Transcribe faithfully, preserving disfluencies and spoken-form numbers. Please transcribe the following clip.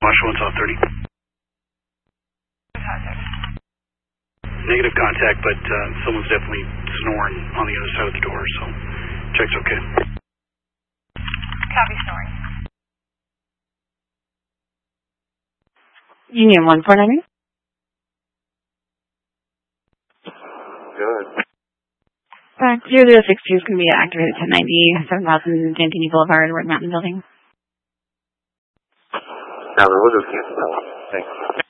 Marshall one South thirty. Contact. Negative contact, but uh, someone's definitely snoring on the other side of the door, so check's okay. Copy snoring. Union one four nine. Good. Uh, zero zero six two is going to be activated ten ninety, seven thousand Dantini Boulevard, Red Mountain Building. Now, we'll just cancel that one. Thanks.